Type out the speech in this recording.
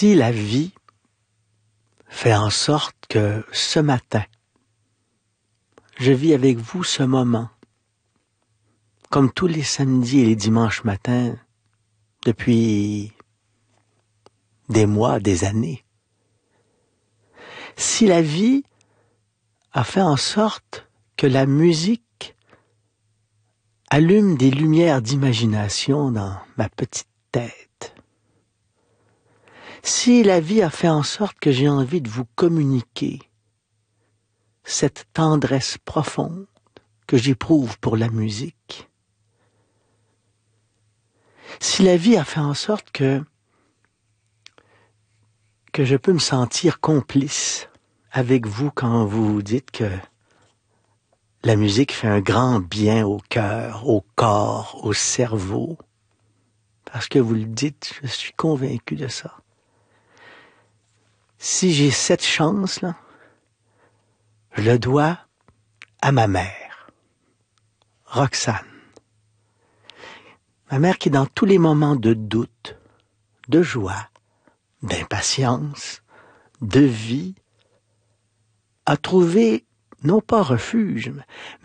Si la vie fait en sorte que ce matin, je vis avec vous ce moment, comme tous les samedis et les dimanches matins, depuis des mois, des années. Si la vie a fait en sorte que la musique allume des lumières d'imagination dans ma petite tête, si la vie a fait en sorte que j'ai envie de vous communiquer cette tendresse profonde que j'éprouve pour la musique, si la vie a fait en sorte que je peux me sentir complice avec vous quand vous dites que la musique fait un grand bien au cœur, au corps, au cerveau, parce que vous le dites, je suis convaincu de ça. Si j'ai cette chance-là, je le dois à ma mère, Roxane. Ma mère qui, dans tous les moments de doute, de joie, d'impatience, de vie, a trouvé, non pas refuge,